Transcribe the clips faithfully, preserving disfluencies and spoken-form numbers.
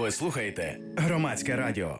Ви слухаєте Громадське радіо.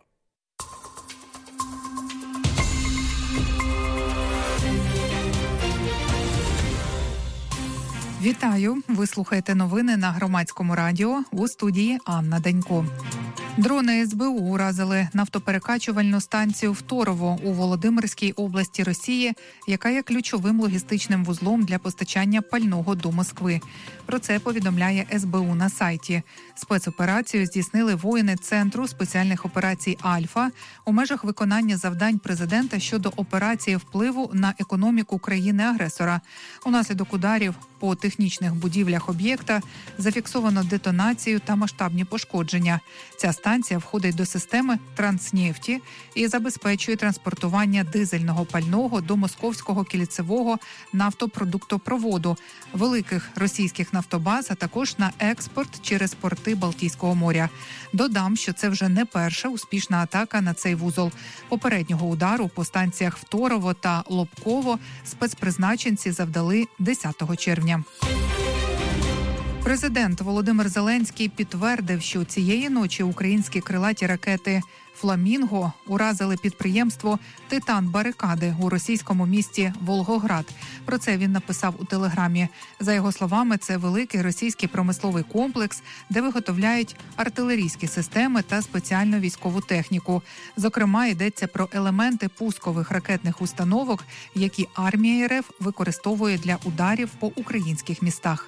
Вітаю! Ви слухаєте новини на Громадському радіо. У студії Анна Данько. Дрони ес бе у уразили нафтоперекачувальну станцію в Торово у Володимирській області Росії, яка є ключовим логістичним вузлом для постачання пального до Москви. Про це повідомляє ес бе у на сайті. Спецоперацію здійснили воїни Центру спеціальних операцій «Альфа» у межах виконання завдань президента щодо операції впливу на економіку країни-агресора. Унаслідок ударів по технічних будівлях об'єкта зафіксовано детонацію та масштабні пошкодження. Ця станція входить до системи «Транснефті» і забезпечує транспортування дизельного пального до московського кільцевого нафтопродуктопроводу, великих російських нафтобаз, а також на експорт через порти Балтійського моря. Додам, що це вже не перша успішна атака на цей вузол. Попереднього удару по станціях в Торово та Лобково спецпризначенці завдали десятого червня. Президент Володимир Зеленський підтвердив, що цієї ночі українські крилаті ракети «Фламінго» уразили підприємство «Титан-Барикади» у російському місті Волгоград. Про це він написав у телеграмі. За його словами, це великий російський промисловий комплекс, де виготовляють артилерійські системи та спеціальну військову техніку. Зокрема, йдеться про елементи пускових ракетних установок, які армія РФ використовує для ударів по українських містах.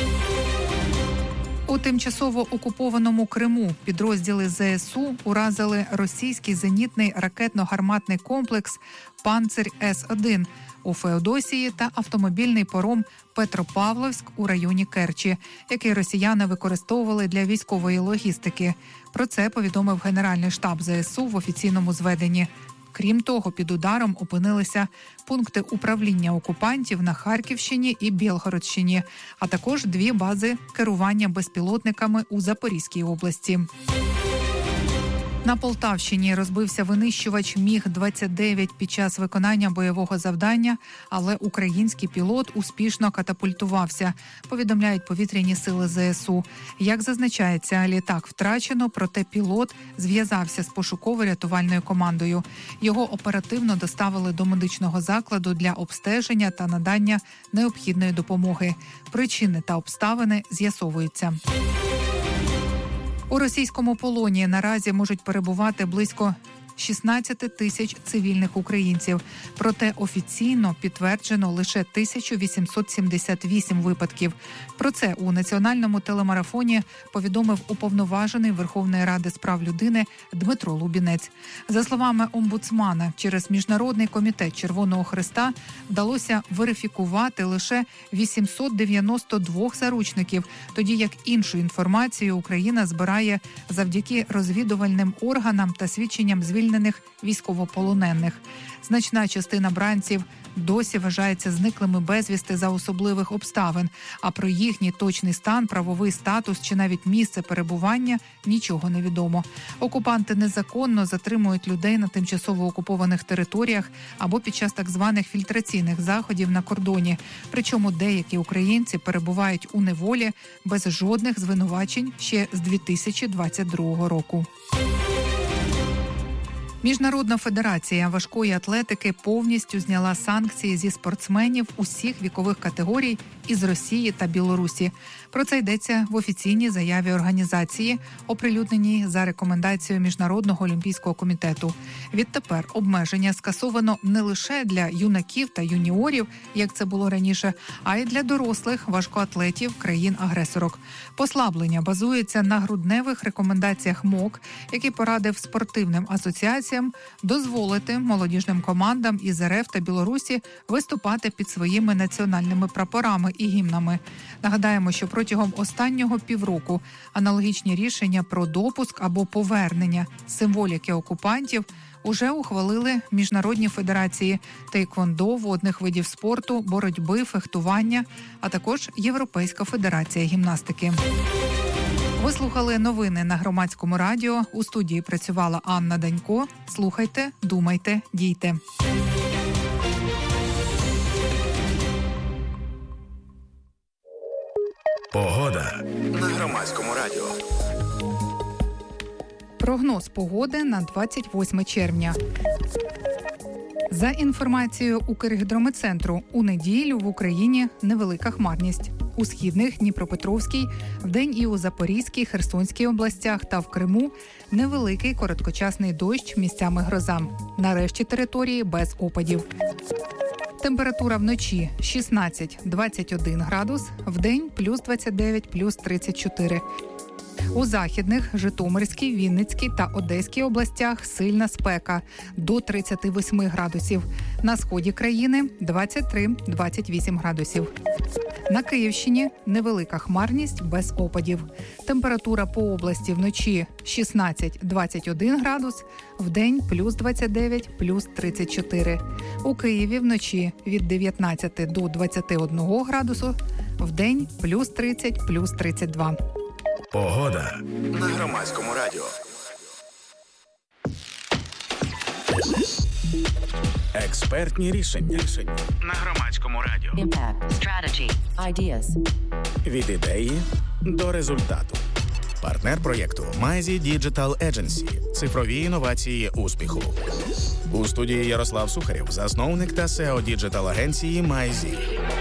У тимчасово окупованому Криму підрозділи зе ес у уразили російський зенітний ракетно-гарматний комплекс «Панцирь С один» у Феодосії та автомобільний паром «Петропавловськ» у районі Керчі, який росіяни використовували для військової логістики. Про це повідомив Генеральний штаб зе ес у в офіційному зведенні. Крім того, під ударом опинилися пункти управління окупантів на Харківщині і Білгородщині, а також дві бази керування безпілотниками у Запорізькій області. На Полтавщині розбився винищувач міг двадцять дев'ять під час виконання бойового завдання, але український пілот успішно катапультувався, повідомляють повітряні сили зе ес у. Як зазначається, літак втрачено, проте пілот зв'язався з пошуково-рятувальною командою. Його оперативно доставили до медичного закладу для обстеження та надання необхідної допомоги. Причини та обставини з'ясовуються. У російському полоні наразі можуть перебувати близько шістнадцять тисяч цивільних українців. Проте офіційно підтверджено лише тисяча вісімсот сімдесят вісім випадків. Про це у національному телемарафоні повідомив уповноважений Верховної Ради з прав людини Дмитро Лубінець. За словами омбудсмана, через Міжнародний комітет Червоного Хреста вдалося верифікувати лише вісімсот дев'яносто два заручників, тоді як іншу інформацію Україна збирає завдяки розвідувальним органам та свідченням звільнених військовополонених. Значна частина бранців досі вважається зниклими безвісти за особливих обставин, а про їхній точний стан, правовий статус чи навіть місце перебування нічого не відомо. Окупанти незаконно затримують людей на тимчасово окупованих територіях або під час так званих фільтраційних заходів на кордоні. Причому деякі українці перебувають у неволі без жодних звинувачень ще з дві тисячі двадцять другого року. Міжнародна федерація важкої атлетики повністю зняла санкції зі спортсменів усіх вікових категорій із Росії та Білорусі. Про це йдеться в офіційній заяві організації, оприлюдненій за рекомендацією Міжнародного олімпійського комітету. Відтепер обмеження скасовано не лише для юнаків та юніорів, як це було раніше, а й для дорослих важкоатлетів країн-агресорок. Послаблення базується на грудневих рекомендаціях МОК, який порадив спортивним асоціаціям дозволити молодіжним командам із РФ та Білорусі виступати під своїми національними прапорами і гімнами. Нагадаємо, що протягом останнього півроку аналогічні рішення про допуск або повернення символіки окупантів уже ухвалили міжнародні федерації тейквондо, водних видів спорту, боротьби, фехтування, а також Європейська федерація гімнастики. Ви слухали новини на Громадському радіо. У студії працювала Анна Данько. Слухайте, думайте, дійте. Погода на Громадському радіо. Прогноз погоди на двадцять восьме червня. За інформацією Укргідрометцентру, у неділю в Україні невелика хмарність. У східних, Дніпропетровській, вдень і у Запорізькій, Херсонській областях та в Криму невеликий короткочасний дощ, місцями гроза. На решті території без опадів. Температура вночі шістнадцять - двадцять один градус, вдень плюс двадцять дев'ять - плюс тридцять чотири. У західних, Житомирській, Вінницькій та Одеській областях сильна спека – до тридцять вісім градусів. На сході країни – двадцять три - двадцять вісім градусів. На Київщині невелика хмарність без опадів. Температура по області вночі шістнадцять - двадцять один градус, вдень плюс двадцять дев'ять - плюс тридцять чотири. У Києві вночі від дев'ятнадцяти до двадцяти одного градусу, вдень плюс тридцять - плюс тридцять два. Погода на Громадському радіо. Експертні рішення на Громадському радіо. Impact, strategy, ideas. Від ідеї до результату. Партнер проєкту Майзі Digital Agency. Цифрові інновації успіху. У студії Ярослав Сухарєв, засновник та сео діджитал-агенції Майзі.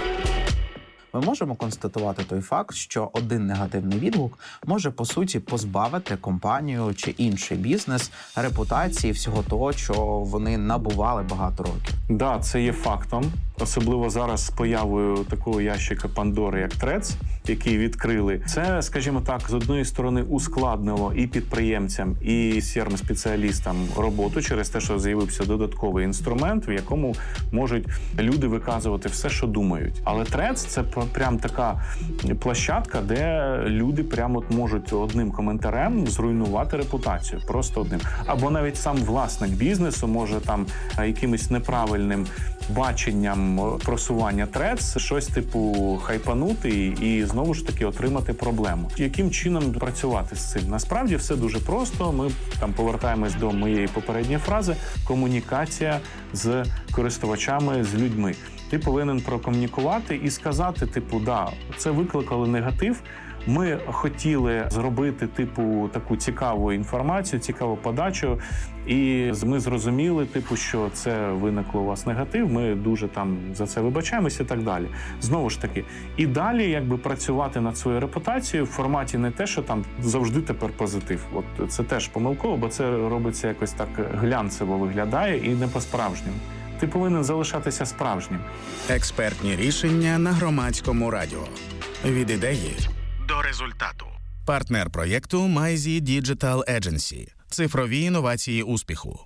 Ми можемо констатувати той факт, що один негативний відгук може, по суті, позбавити компанію чи інший бізнес репутації всього того, що вони набували багато років. Да, це є фактом. Особливо зараз з появою такого ящика Пандори, як Threads, який відкрили. Це, скажімо так, з одної сторони ускладнило і підприємцям, і сі ар ем-спеціалістам роботу через те, що з'явився додатковий інструмент, в якому можуть люди виказувати все, що думають. Але Threads – це прям така площадка, де люди прямо можуть одним коментарем зруйнувати репутацію. Просто одним. Або навіть сам власник бізнесу може там якимось неправильним баченням просування Threads щось типу хайпанути і знову ж таки отримати проблему. Яким чином працювати з цим? Насправді все дуже просто. Ми там повертаємось до моєї попередньої фрази: комунікація з користувачами, з людьми. Ти повинен прокомунікувати і сказати, типу, да, це викликало негатив, ми хотіли зробити, типу, таку цікаву інформацію, цікаву подачу, і ми зрозуміли, типу, що це виникло у вас негатив, ми дуже там за це вибачаємося і так далі. Знову ж таки, і далі, якби, працювати над своєю репутацією в форматі не те, що там завжди тепер позитив. От це теж помилково, бо це робиться якось так глянцево виглядає і не по-справжньому. Ти повинен залишатися справжнім. Експертні рішення на Громадському радіо. Від ідеї до результату. Партнер проєкту Майзі Digital Agency. Цифрові інновації успіху.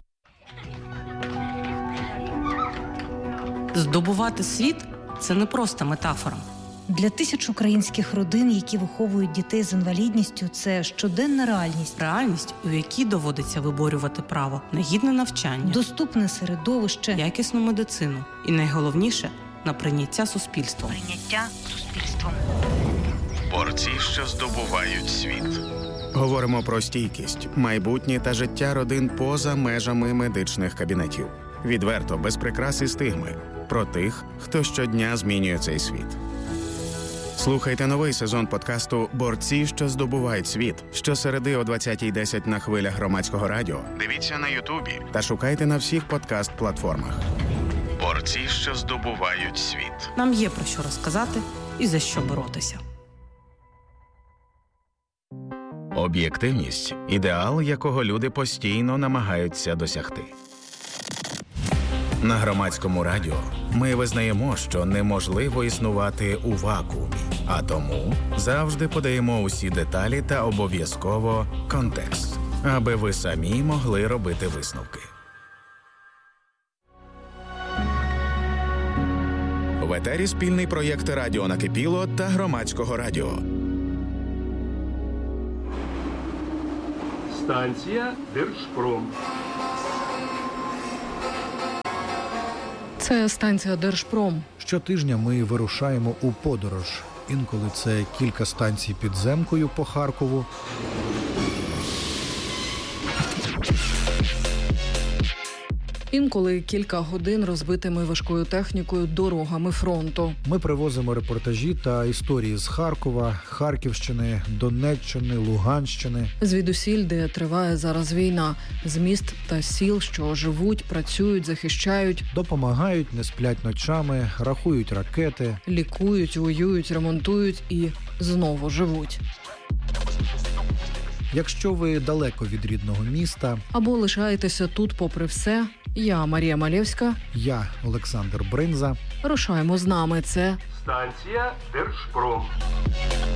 Здобувати світ – це не просто метафора. Для тисяч українських родин, які виховують дітей з інвалідністю, це щоденна реальність. Реальність, у якій доводиться виборювати право на гідне навчання, доступне середовище, якісну медицину і, найголовніше, на прийняття суспільством. Прийняття суспільством. Борці, що здобувають світ. Говоримо про стійкість, майбутнє та життя родин поза межами медичних кабінетів. Відверто, без прикрас і стигми. Про тих, хто щодня змінює цей світ. Слухайте новий сезон подкасту «Борці, що здобувають світ» щосереди о двадцятій десять на хвилях Громадського радіо. Дивіться на Ютубі та шукайте на всіх подкаст-платформах. Борці, що здобувають світ. Нам є про що розказати і за що боротися. Об'єктивність – ідеал, якого люди постійно намагаються досягти. На Громадському радіо ми визнаємо, що неможливо існувати у вакуумі, а тому завжди подаємо усі деталі та обов'язково контекст, аби ви самі могли робити висновки. В етері спільний проєкт «Радіо Накипіло» та Громадського радіо. Станція Держпром. Це станція Держпром. Щотижня ми вирушаємо у подорож. Інколи це кілька станцій підземкою по Харкову. Інколи кілька годин розбитими важкою технікою дорогами фронту. Ми привозимо репортажі та історії з Харкова, Харківщини, Донеччини, Луганщини. Звідусіль, де триває зараз війна, з міст та сіл, що живуть, працюють, захищають, допомагають, не сплять ночами, рахують ракети, лікують, воюють, ремонтують і знову живуть. Якщо ви далеко від рідного міста або лишаєтеся тут попри все, я Марія Малєвська, я Олександр Бринза. Рушаємо з нами. Це станція Держпром.